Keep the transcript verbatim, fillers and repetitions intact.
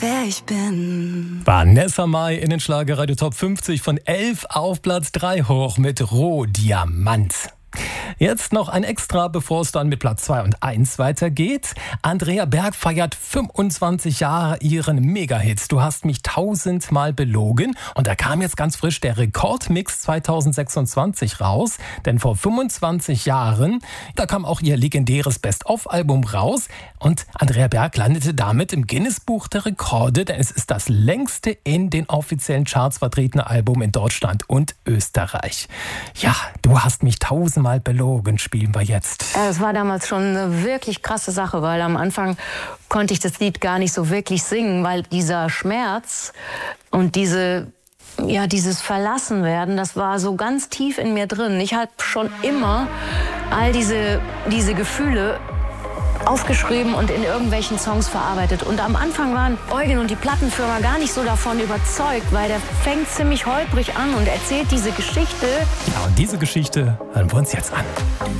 wer ich bin. Vanessa Mai in den Schlagerradio Top fünfzig von elf auf Platz drei hoch mit Rohdiamant. Jetzt noch ein Extra, bevor es dann mit Platz zwei und eins weitergeht. Andrea Berg feiert fünfundzwanzig Jahre ihren Mega-Hit. Du hast mich tausendmal belogen. Und da kam jetzt ganz frisch der Rekordmix zweitausendsechsundzwanzig raus. Denn vor fünfundzwanzig Jahren, da kam auch ihr legendäres Best-of-Album raus. Und Andrea Berg landete damit im Guinness-Buch der Rekorde. Denn es ist das längste in den offiziellen Charts vertretene Album in Deutschland und Österreich. Ja, du hast mich tausendmal belogen. Spielen wir jetzt. Es war damals schon eine wirklich krasse Sache, weil am Anfang konnte ich das Lied gar nicht so wirklich singen, weil dieser Schmerz und diese, ja, dieses Verlassenwerden, das war so ganz tief in mir drin. Ich habe schon immer all diese, diese Gefühle aufgeschrieben und in irgendwelchen Songs verarbeitet. Und am Anfang waren Eugen und die Plattenfirma gar nicht so davon überzeugt, weil der fängt ziemlich holprig an und erzählt diese Geschichte. Ja, und diese Geschichte hören wir uns jetzt an.